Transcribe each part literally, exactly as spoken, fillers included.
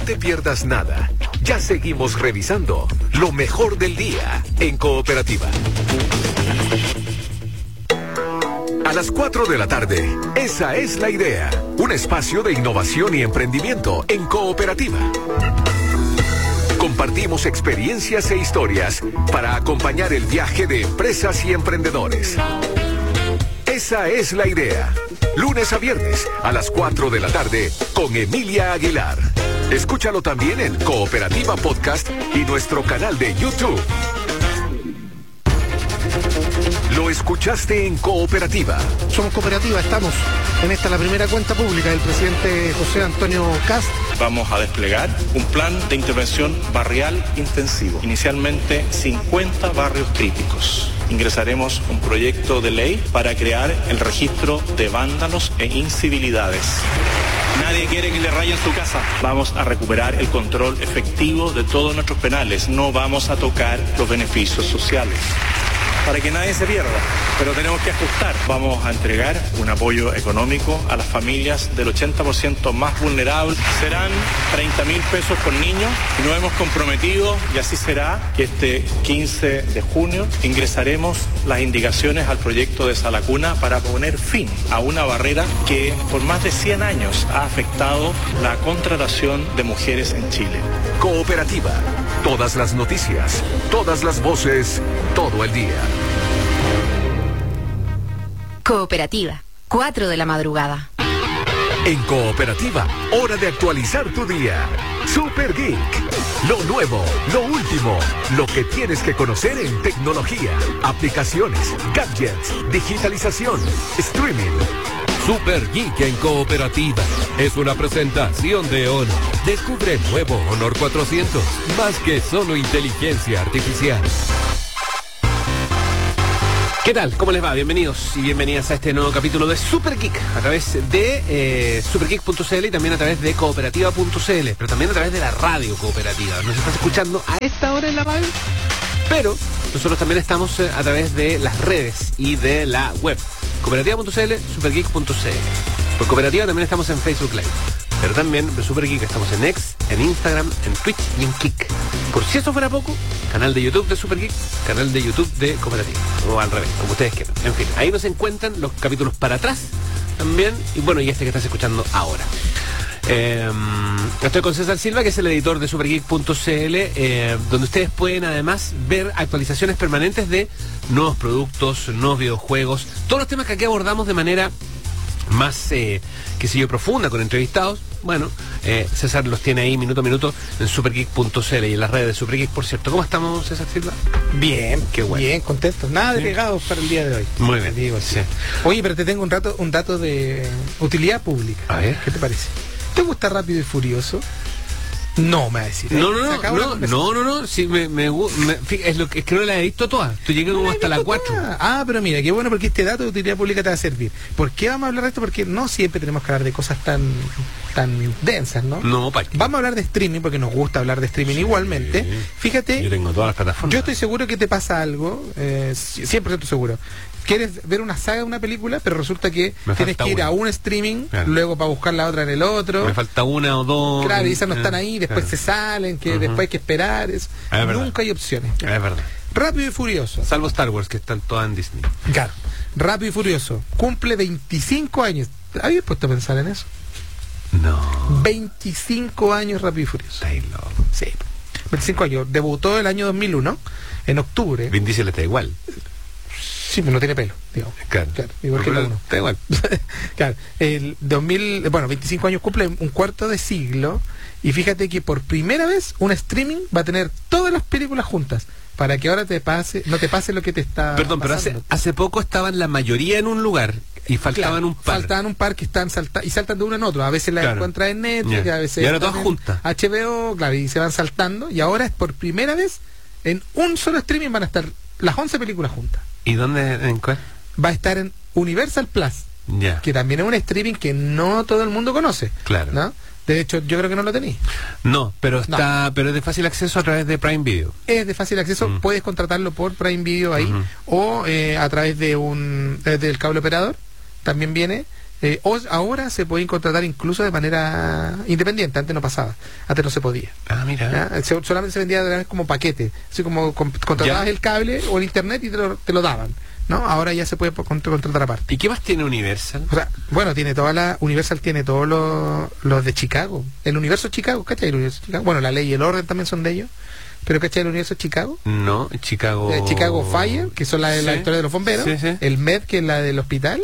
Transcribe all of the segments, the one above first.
te pierdas nada. Ya seguimos revisando lo mejor del día en Cooperativa. A las cuatro de la tarde, esa es la idea. Un espacio de innovación y emprendimiento en Cooperativa. Compartimos experiencias e historias para acompañar el viaje de empresas y emprendedores. Esa es la idea. Lunes a viernes a las cuatro de la tarde con Emilia Aguilar. Escúchalo también en Cooperativa Podcast y nuestro canal de YouTube. Lo escuchaste en Cooperativa. Somos Cooperativa, estamos en esta la primera cuenta pública del presidente José Antonio Kast. Vamos a desplegar un plan de intervención barrial intensivo. Inicialmente cincuenta barrios críticos. Ingresaremos un proyecto de ley para crear el registro de vándalos e incivilidades. Nadie quiere que le rayen su casa. Vamos a recuperar el control efectivo de todos nuestros penales. No vamos a tocar los beneficios sociales, para que nadie se pierda, pero tenemos que ajustar. Vamos a entregar un apoyo económico a las familias del ochenta por ciento más vulnerables. Serán treinta mil pesos por niño y nos hemos comprometido, y así será, que este quince de junio ingresaremos las indicaciones al proyecto de Sala Cuna para poner fin a una barrera que por más de cien años ha afectado la contratación de mujeres en Chile. Cooperativa. Todas las noticias, todas las voces, todo el día. Cooperativa, cuatro de la madrugada. En Cooperativa, hora de actualizar tu día. Super Geek. Lo nuevo, lo último, lo que tienes que conocer en tecnología, aplicaciones, gadgets, digitalización, streaming. Super Geek en Cooperativa. Es una presentación de Honor. Descubre nuevo Honor cuatrocientos. Más que solo inteligencia artificial. ¿Qué tal? ¿Cómo les va? Bienvenidos y bienvenidas a este nuevo capítulo de Super Geek a través de eh, supergeek punto c l y también a través de cooperativa punto c l, pero también a través de la radio Cooperativa. Nos estás escuchando a esta hora en la radio, pero nosotros también estamos eh, a través de las redes y de la web cooperativa punto c l, supergeek punto c l. Por Cooperativa también estamos en Facebook Live, pero también en Super Geek estamos en X, en Instagram, en Twitch y en Kik. Por si eso fuera poco, canal de YouTube de Super Geek, canal de YouTube de Cooperativa, o al revés, como ustedes quieran. En fin, ahí nos encuentran los capítulos para atrás también, y bueno, y este que estás escuchando ahora. Eh, estoy con César Silva, que es el editor de supergeek punto c l, eh, donde ustedes pueden además ver actualizaciones permanentes de nuevos productos, nuevos videojuegos, todos los temas que aquí abordamos de manera más, eh, qué sé yo, profunda, con entrevistados. Bueno, eh, César los tiene ahí minuto a minuto en supergeek punto c l y en las redes de Supergeek, por cierto. ¿Cómo estamos, César Silva? Bien, qué bueno. Bien, contentos. Nada de ¿Sí? pegados para el día de hoy. Muy bien. Digo, sí. Oye, pero te tengo un, rato, un dato de utilidad pública. A ver. ¿Qué te parece? ¿Te gusta Rápido y Furioso? No, me va a decir. No, no, Se no, acabó la no, conversación. no, no, no, sí, me, me, gu- me- fí- es, lo que, es que no la he visto toda. Estoy llegando como No la he hasta la visto cuatro. toda. Ah, pero mira, qué bueno, porque este dato de utilidad pública te va a servir. ¿Por qué vamos a hablar de esto? Porque no siempre tenemos que hablar de cosas tan tan densas, ¿no? No, ¿para qué? Vamos a hablar de streaming, porque nos gusta hablar de streaming Sí. igualmente. Fíjate, Yo tengo todas las plataformas. yo estoy seguro que te pasa algo, eh, cien por ciento seguro. Quieres ver una saga de una película, pero resulta que Me tienes falta que ir una. a un streaming, Claro. luego para buscar la otra en el otro. Me falta una o dos. Claro, y esas no eh, están ahí, después claro. se salen, que Ujú. después hay que esperar. Eso. Ah, es verdad. Nunca hay opciones. Es verdad. Rápido y Furioso. Salvo Star Wars, que están todas en Disney. Claro. Rápido y Furioso. Cumple veinticinco años. ¿Habías puesto a pensar en eso? No. veinticinco años Rápido y Furioso. Está ahí loco. Sí. veinticinco años. Debutó el año dos mil uno, en octubre. Vin Diesel está igual. Sí, pero no tiene pelo, digamos. Claro. Claro, igual que Pero la uno. Está igual. Claro, el dos mil, bueno, veinticinco años cumple un cuarto de siglo, y fíjate que por primera vez un streaming va a tener todas las películas juntas, para que ahora te pase, no te pase lo que te está Perdón, pero hace, pasando. hace poco estaban la mayoría en un lugar y faltaban Claro, un par. Faltaban un par que están salta y saltan de uno en otro. A veces las Claro. encuentras en Netflix, Ya. a veces Y ahora están todas en juntas. H B O, claro, y se van saltando, y ahora es por primera vez en un solo streaming van a estar las once películas juntas. ¿Y dónde? ¿En cuál? Va a estar en Universal Plus, Ya. que también es un streaming que no todo el mundo conoce. Claro. ¿No? De hecho, yo creo que no lo tenéis. No, pero está, pero es de fácil acceso a través de Prime Video. Es de fácil acceso, Mm. puedes contratarlo por Prime Video ahí, Ujú. o eh, a través de un eh, del cable operador, también viene, Eh, o, ahora se pueden contratar incluso de manera independiente, antes no pasaba, antes no se podía. Ah, mira. ¿Ya? Se, solamente se vendía de una vez como paquete, así como con, contratabas Ya. el cable o el internet y te lo, te lo daban, ¿no? Ahora ya se puede por- contra- contratar aparte. ¿Y qué más tiene Universal? O sea, bueno, tiene toda la, Universal tiene todos los, los de Chicago, el universo Chicago, ¿cachai? El universo Chicago, bueno, la ley y el orden también son de ellos, pero ¿cachai? El universo Chicago. No, Chicago... Eh, Chicago Fire, que son la de la Sí. historia de los bomberos, Sí, sí. el Med, que es la del hospital,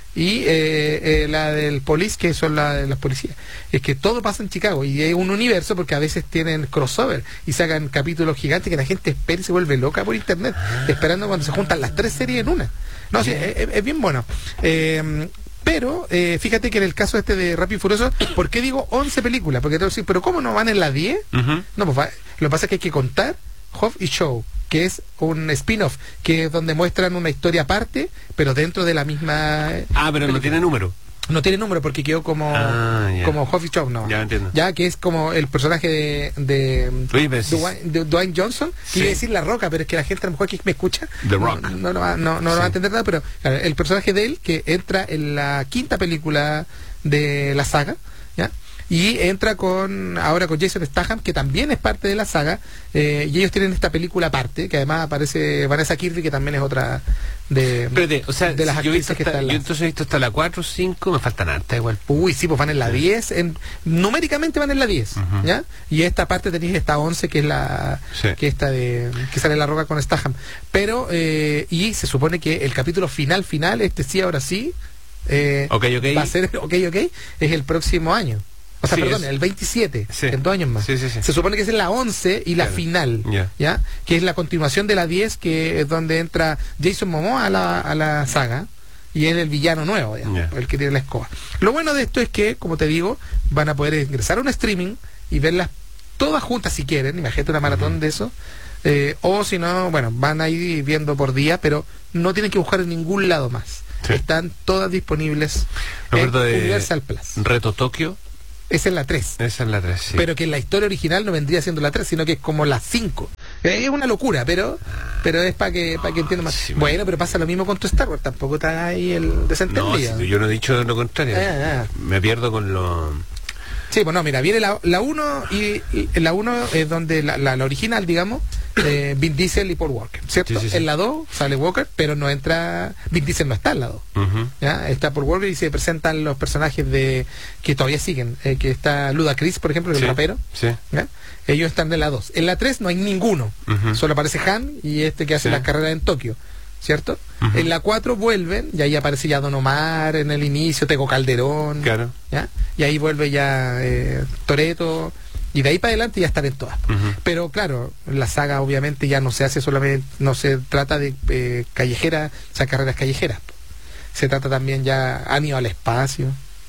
y eh, eh, la del Police, que son la de las policías. Es que todo pasa en Chicago, y es un universo porque a veces tienen crossover y sacan capítulos gigantes que la gente espera y se vuelve loca por internet, esperando cuando se juntan las tres series en una. No, sí, es, es- es bien bueno. Eh, pero, eh, fíjate que en el caso este de Rápido y Furioso, ¿por qué digo once películas? Porque te voy a decir, ¿pero cómo no van en la diez? Ujú. No, pues va- lo que pasa es que hay que contar Hobbs y Shaw, que es un spin-off, que es donde muestran una historia aparte, pero dentro de la misma... eh, Ah, pero no película. tiene número. No tiene número porque quedó como Ah, ya. como Hobbs y Shaw, no. Ya entiendo. Ya que es como el personaje de, de, Oye, pero sí. Dwayne, de Dwayne Johnson, que Sí. iba a decir La Roca, pero es que la gente a lo mejor que me escucha The no, Rock. no, lo va, no, no lo Sí. va a entender nada, pero claro, el personaje de él que entra en la quinta película de la saga, ¿ya? Y entra con ahora con Jason Statham, que también es parte de la saga, eh, y ellos tienen esta película aparte, que además aparece Vanessa Kirby, que también es otra de, Espérate, o sea, de las si yo, he visto actrices que hasta- están en yo la- entonces he visto hasta la cuatro, cinco, me faltan hartas igual. Uy, sí, pues van en la diez, en, numéricamente van en la diez, Ujú. ¿ya? Y esta parte tenéis esta once, que es la Sí. que esta de que sale La Roca con Statham. Pero, eh, y se supone que el capítulo final, final, este sí, ahora sí, eh, Ok, ok. va a ser, ok, ok, es el próximo año. O sea, Sí, perdón, es- el veintisiete, Sí. en dos años más. Sí, sí, sí. Se supone que es la once y la Claro. final, Ya. ¿ya? Que es la continuación de la diez, que es donde entra Jason Momoa a la, a la saga. Y es el villano nuevo, digamos, Ya. el que tiene la escoba. Lo bueno de esto es que, como te digo, van a poder ingresar a un streaming y verlas todas juntas si quieren. Imagínate una maratón de eso. Eh, o si no, bueno, van a ir viendo por día, pero no tienen que buscar en ningún lado más. Sí. Están todas disponibles Me en acuerdo de Universal Plus. Reto Tokio, Esa es la tres. esa es la tres, sí. Pero que en la historia original no vendría siendo la tres, sino que es como la cinco. Eh, es una locura, pero pero es para que para que entiendan más. Sí, bueno, pero pasa lo mismo con tu Star Wars, tampoco está ahí el no, desentendido. si yo no he dicho lo contrario. Ah, ah. Me pierdo con lo... Sí, pues no, mira, viene la la uno y, y la uno es donde la, la, la original, digamos, eh, Vin Diesel y Paul Walker, ¿cierto? Sí, sí, sí. En la dos sale Walker, pero no entra, Vin Diesel no está en la dos. Ujú. ¿Ya? Está Paul Walker y se presentan los personajes de que todavía siguen, eh, que está Ludacris, por ejemplo, el Sí, rapero. sí. ¿Ya? Ellos están en la dos. En la tres no hay ninguno. Ujú. Solo aparece Han y este que hace Sí. las carreras en Tokio, ¿cierto? Ujú. En la cuatro vuelven y ahí aparece ya Don Omar en el inicio, Tego Calderón. Claro. ¿Ya? Y ahí vuelve ya eh, Toretto. Y de ahí para adelante ya están en todas. Ujú. Pero claro, la saga obviamente ya no se hace solamente, no se trata de eh, callejeras, o sea, carreras callejeras. Se trata también ya, han ido al espacio.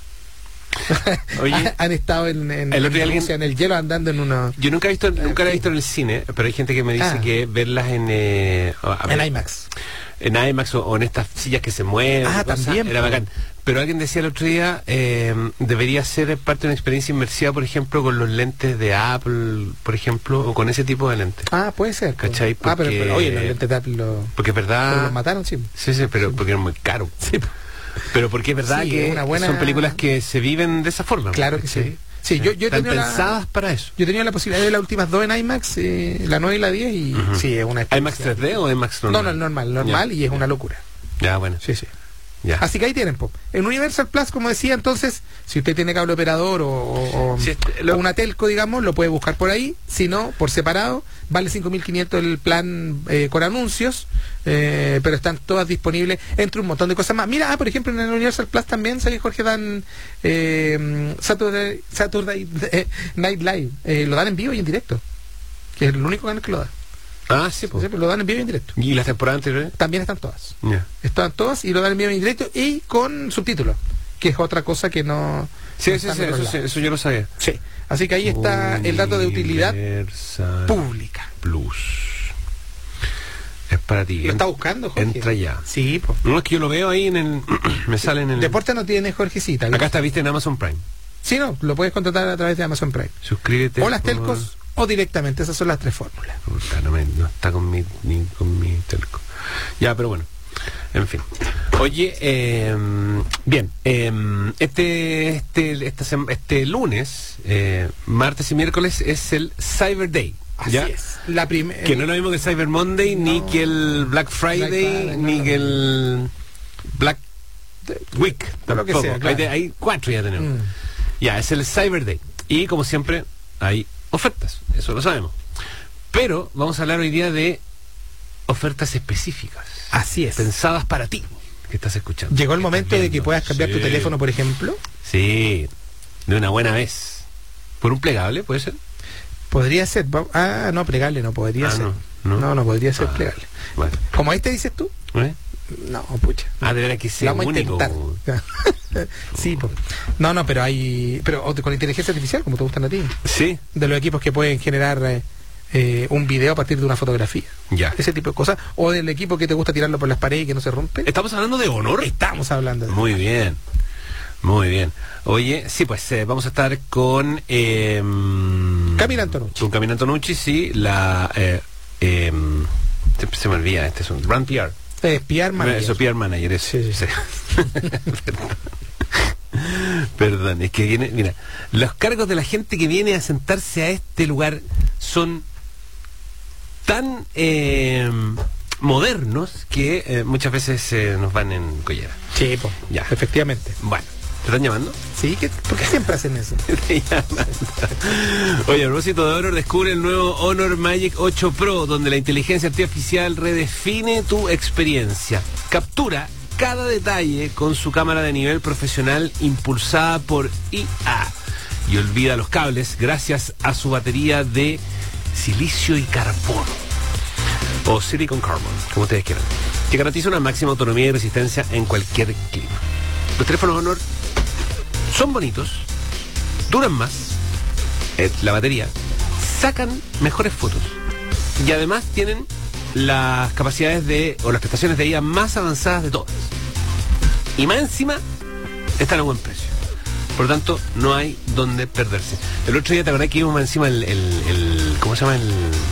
Oye, han estado en, en, el otro día en alguien- Rusia, en el hielo andando en una... yo nunca he visto, nunca la he visto en el cine, pero hay gente que me dice Ah. que verlas en eh, a ver, En IMAX. en IMAX o, o en estas sillas que se mueven, Ah, cosas, también, era po. bacán. Pero alguien decía el otro día, eh, debería ser parte de una experiencia inmersiva, por ejemplo, con los lentes de Apple, por ejemplo, o con ese tipo de lentes. Ah, puede ser. pues. ¿Cachai? Ah, pero, Porque- pero, oye, los lentes de Apple lo, Porque es verdad... lo mataron, sí. Sí, sí, pero porque es muy caro. Sí, Pero porque es verdad Sí, que es una buena- son películas que se viven de esa forma. claro que ¿cachai? sí. Sí, yo, yo he Están tenido la- pensadas para eso. Yo he tenido la posibilidad de ver las últimas dos en IMAX, eh, la nueve y la diez, y Ujú. sí, es una ¿IMAX experiencia. tres D o IMAX No, normal? no, el normal, normal, y es una locura. Ya, bueno. Sí, sí. Ya. Así que ahí tienen, po. En Universal Plus, como decía, entonces, si usted tiene cable operador o, o- o- Sí, este, lo- o una telco, digamos, lo puede buscar por ahí. Si no, por separado, vale cinco mil quinientos el plan eh, con anuncios, eh, pero están todas disponibles entre un montón de cosas más. Mira, ah, por ejemplo, en el Universal Plus también, ¿sabes, Jorge? Dan eh, Saturday, Saturday eh, Night Live. Eh, lo dan en vivo y en directo, que es el único canal que lo da. Ah, sí, pues. Sí, lo dan en vivo y en directo. ¿Y las temporadas anteriores? También están todas. Ya. Están todas y lo dan en vivo y en directo y con subtítulos, que es otra cosa que no... Sí, no sí, está sí, en otros eso, sí, lados. eso yo lo sabía. Sí. Así que ahí está el dato de utilidad Universal pública. Plus. Es para ti. ¿Lo está buscando, Jorge? Entra ya. Sí, pues. No, es que yo lo veo ahí en el... me sale en el... Deporte no tiene Jorgecita. Acá está, viste, en Amazon Prime. Sí, no, lo puedes contratar a través de Amazon Prime. Suscríbete. O las por- telcos o directamente, esas son las tres fórmulas. Puta, no, me- no está con mi, ni con mi telco. Ya, pero bueno. En fin. Oye, eh, bien, eh, este, este, esta sema- este lunes, eh, martes y miércoles es el Cyber Day. Así ¿ya? es. La primera. Que no es lo mismo que el Cyber Monday, No. ni que el Black Friday, Black Friday, ni no, que no. el Black Week. Lo que tampoco. sea, claro. hay, de- hay cuatro ya tenemos. Mm. Ya, es el Cyber Day. Y como siempre, hay ofertas, eso lo sabemos. Pero vamos a hablar hoy día de ofertas específicas, Así es. pensadas para ti, que estás escuchando. Llegó el que momento estás de que viendo. puedas cambiar tu Sí. teléfono, por ejemplo. Sí, de una buena vez. ¿Por un plegable, puede ser? Podría ser. va- Ah, no, plegable no podría Ah, ser. no, no. no, no podría ser Ah, plegable. Bueno. Como este dices tú. ¿Eh? No, pucha. Ah, de verdad que Lo sea vamos a único. intentar. Sí, po. No, no, pero hay. Pero o- con inteligencia artificial, como te gustan a ti. Sí, De los equipos que pueden generar eh, eh, un video a partir de una fotografía. ya. Ese tipo de cosas. O del equipo que te gusta tirarlo por las paredes y que no se rompe. ¿Estamos hablando de honor? Estamos hablando de Muy bien, muy bien. Oye, sí, pues eh, vamos a estar con... Eh, Camila Antonucci. Con Camila Antonucci, sí, la... Eh, eh, siempre se me olvida, este es un Brand P R. Eh, P R manager. Eso, P R Manager, eso. Sí, sí. Perdón. Perdón, es que viene... Mira, los cargos de la gente que viene a sentarse a este lugar son tan... Eh, modernos que eh, muchas veces eh, nos van en collera. Sí, po. Ya. Efectivamente. Bueno, ¿te están llamando? Sí, ¿qué? ¿Por qué siempre hacen eso? Te llaman. Oye, a propósito de Honor, descubre el nuevo Honor Magic ocho Pro, donde la inteligencia artificial redefine tu experiencia. Captura cada detalle con su cámara de nivel profesional impulsada por I A y olvida los cables gracias a su batería de silicio y carbono, o Silicon Carbon, como ustedes quieran, que garantiza una máxima autonomía y resistencia en cualquier clima. Los teléfonos Honor son bonitos, duran más, eh, la batería, sacan mejores fotos y además tienen las capacidades de, o las prestaciones de I A más avanzadas de todas. Y más encima, están a buen precio. Por lo tanto, no hay donde perderse. El otro día te acordás que íbamos más encima el, el, el ¿cómo se llama? El